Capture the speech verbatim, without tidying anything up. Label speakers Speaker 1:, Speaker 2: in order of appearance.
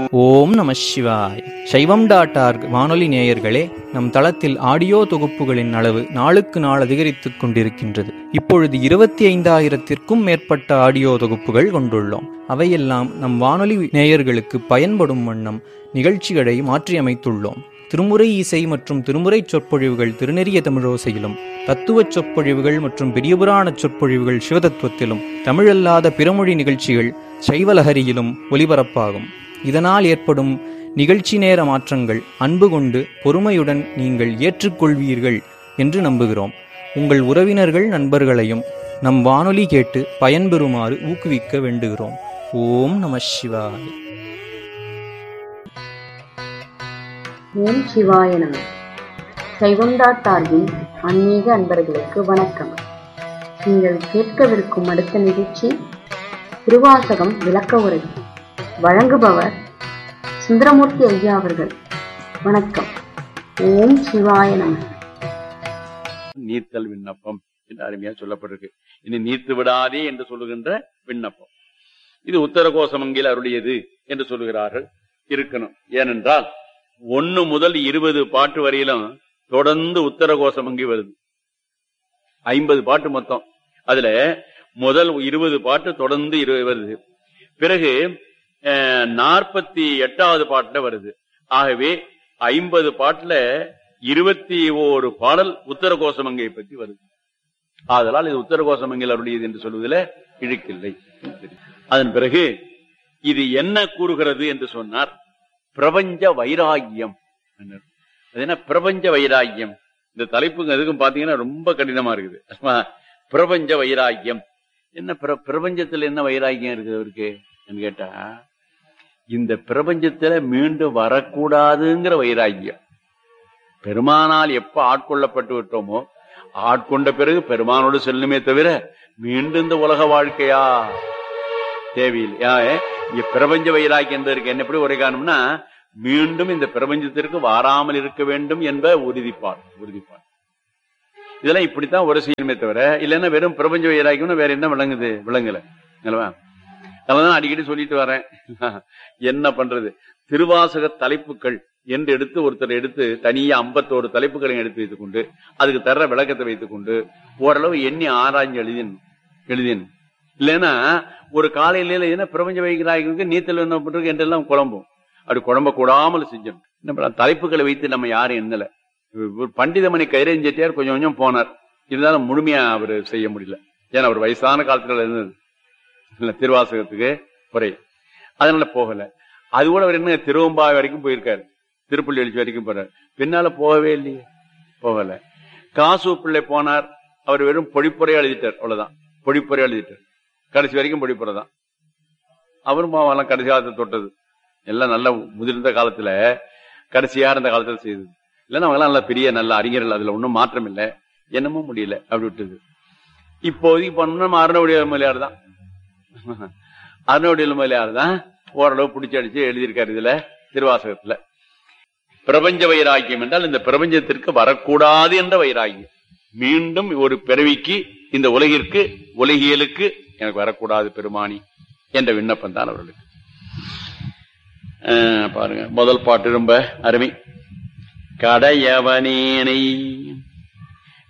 Speaker 1: ஓம் நம சிவாய். சைவம் டாட் ஆர்க் வானொலி நேயர்களே, நம் தளத்தில் ஆடியோ தொகுப்புகளின் அளவு நாளுக்கு நாள் அதிகரித்துக் கொண்டிருக்கின்றது. இப்பொழுது இருபத்தி ஐந்தாயிரத்திற்கும் மேற்பட்ட ஆடியோ தொகுப்புகள் கொண்டுள்ளோம். அவையெல்லாம் நம் வானொலி நேயர்களுக்கு பயன்படும் வண்ணம் நிகழ்ச்சிகளை மாற்றியமைத்துள்ளோம். திருமுறை இசை மற்றும் திருமுறை சொற்பொழிவுகள் திருநெறிய தமிழோசையிலும், தத்துவ சொற்பொழிவுகள் மற்றும் பெரியபுராண சொற்பொழிவுகள் சிவதத்துவத்திலும், தமிழல்லாத பிறமொழி நிகழ்ச்சிகள் சைவலஹரியிலும் ஒலிபரப்பாகும். இதனால் ஏற்படும் நிகழ்ச்சி நேர மாற்றங்கள் அன்பு கொண்டு பொறுமையுடன் நீங்கள் ஏற்றுக்கொள்வீர்கள் என்று நம்புகிறோம். உங்கள் உறவினர்கள் நண்பர்களையும் நம் வானொலி கேட்டு பயன்பெறுமாறு ஊக்குவிக்க வேண்டுகிறோம். ஓம் நம சிவாய.
Speaker 2: ஓம் சிவாய நம. சைவம் டாட் ஆர்கின் ஆன்மீக அன்பர்களுக்கு வணக்கம். நீங்கள் கேட்கவிருக்கும் அடுத்த நிகழ்ச்சி திருவாசகம் விளக்க உரை. வழங்குபவர் சுந்தரமூர்த்தி ஐயா அவர்கள். வணக்கம். ஓம் சிவாய நம.
Speaker 3: நீர்த்தல் விண்ணப்பம் என்று அருமையா சொல்லப்பட்டிருக்கு. இனி நீர்த்து விடாதே என்று சொல்லுகின்ற விண்ணப்பம் இது உத்தர கோசமங்கில் அருளியது என்று சொல்லுகிறார்கள். இருக்கணும். ஏனென்றால் ஒன்னு முதல் இருபது பாட்டு வரையிலும் தொடர்ந்து உத்தர கோசமங்கி வருது. ஐம்பது பாட்டு மொத்தம். அதுல முதல் இருபது பாட்டு தொடர்ந்து வருது. பிறகு நாற்பத்தி எட்டாவது பாட்டுல வருது. ஆகவே ஐம்பது பாட்டுல இருபத்தி ஓரு பாடல் உத்தர கோசமங்கையை பற்றி வருது. ஆதலால் இது உத்தர கோசமங்கையில் அருளியது என்று சொல்வதில் இழுக்கில்லை. அதன் பிறகு இது என்ன கூறுகிறது என்று சொன்னார். பிரபஞ்ச வைராகியம். அது என்ன பிரபஞ்ச வைராகியம்? இந்த தலைப்புங்க எதுக்கும் பாத்தீங்கன்னா ரொம்ப கடினமா இருக்குது. பிரபஞ்ச வைராகியம் என்ன? பிரபஞ்சத்துல என்ன வைராகியம் இருக்குது அவருக்கு கேட்டா, இந்த பிரபஞ்சத்துல மீண்டும் வரக்கூடாதுங்கிற வைராகியம். பெருமானால் எப்ப ஆட்கொள்ளப்பட்டு விட்டோமோ, ஆட்கொண்ட பிறகு பெருமானோடு செல்லுமே தவிர மீண்டும் இந்த உலக வாழ்க்கையா தேவையில்லை. இங்க பிரபஞ்ச வைராகியம் என்பதற்கு என்ன எப்படி உரை காணும்னா, மீண்டும் இந்த பிரபஞ்சத்திற்கு வாராமல் இருக்க வேண்டும் என்ப உறுதிப்பாடு. உறுதிப்பாடு இதெல்லாம் இப்படித்தான் ஒரு செய்யணுமே தவிர, இல்லைன்னா வெறும் பிரபஞ்ச வைராகியம்னு வேற என்ன விளங்குது? விளங்கல. அதனாலதான் அடிக்கடி சொல்லிட்டு வரேன். என்ன பண்றது? திருவாசக தலைப்புகள் என்று எடுத்து ஒருத்தர் எடுத்து தனியா ஐம்பத்தோரு தலைப்புகளை எடுத்து வைத்துக் கொண்டு அதுக்கு தர்ற விளக்கத்தை வைத்துக் கொண்டு ஓரளவு எண்ணி ஆராய்ஞ்சு எழுதின் எழுதின் இல்லைன்னா ஒரு காலையில என்ன பிரபஞ்ச வைராகியத்துக்கு நீத்தல் என்ன பண்றது என்றெல்லாம் குழம்பும். அப்படி குழம்ப கூடாமல் செஞ்சோம். என்ன தலைப்புகளை வைத்து நம்ம யாரும் எண்ணல. பண்டிதமணி கைரஞ்செட்டியார் கொஞ்சம் கொஞ்சம் போனார். இருந்தாலும் முழுமையா அவர் செய்ய முடியல. ஏன்னா அவர் வயசான காலத்துல இருந்தது திருவாசகத்துக்கு குறை. அதனால போகல. அது கூட அவர் என்ன திருவம்பாவை வரைக்கும் போயிருக்காரு, திருப்பள்ளி எழுச்சி வரைக்கும் போறாரு. பின்னால போகவே இல்லையே, போகல. காசு பிள்ளை போனார். அவர் வெறும் பொழிப்புறையா எழுதிட்டார். அவ்வளவுதான், பொழிப்புறையா எழுதிட்டார். கடைசி வரைக்கும் பொழிப்புறை தான். அவரும் பாவெல்லாம் கடைசி காலத்தை தொட்டது எல்லாம் நல்ல முதிர்ந்த காலத்துல கடைசியா இருந்த காலத்துல செய்தது. இல்லைன்னா அவங்க எல்லாம் நல்ல பெரிய நல்ல அறிஞர்கள். அதுல ஒன்னும் மாற்றம் இல்லை. என்னமோ முடியல, அப்படி விட்டது. இப்போதைக்கு பண்ணோம்னா அருணவுடைய மலையார் தான். அருணவுடைய மலையார் தான் ஓரளவு பிடிச்சி அடிச்சு எழுதியிருக்காரு இதுல திருவாசகத்துல. பிரபஞ்ச வைராக்கியம் என்றால் இந்த பிரபஞ்சத்திற்கு வரக்கூடாது என்ற வைராக்கியம். மீண்டும் ஒரு பிறவிக்கு இந்த உலகிற்கு உலகியலுக்கு எனக்கு வரக்கூடாது பெருமானி என்ற விண்ணப்பம் தான் அவர்களுக்கு. பாருங்க, முதல் பாட்டு ரொம்ப அருமை. கடையவனேனை